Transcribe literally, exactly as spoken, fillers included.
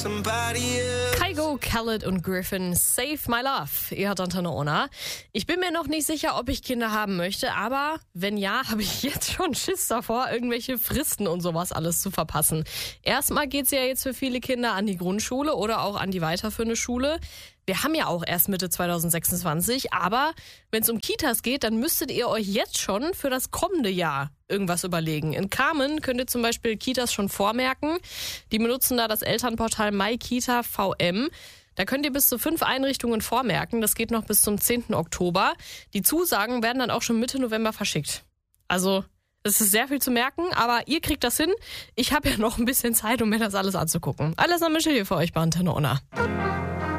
Kygo, Khaled und Griffin, Save My Love. Ihr hört Antenne Ona. Ich bin mir noch nicht sicher, ob ich Kinder haben möchte, aber wenn ja, habe ich jetzt schon Schiss davor, irgendwelche Fristen und sowas alles zu verpassen. Erstmal geht's ja jetzt für viele Kinder an die Grundschule oder auch an die weiterführende Schule. Wir haben ja auch erst Mitte zwanzig sechsundzwanzig, aber wenn es um Kitas geht, dann müsstet ihr euch jetzt schon für das kommende Jahr irgendwas überlegen. In Kamen könnt ihr zum Beispiel Kitas schon vormerken. Die benutzen da das Elternportal MyKita Punkt V M. Da könnt ihr bis zu fünf Einrichtungen vormerken. Das geht noch bis zum zehnten Oktober. Die Zusagen werden dann auch schon Mitte November verschickt. Also es ist sehr viel zu merken, aber ihr kriegt das hin. Ich habe ja noch ein bisschen Zeit, um mir das alles anzugucken. Alles am Michel hier für euch bei Antenne Ona.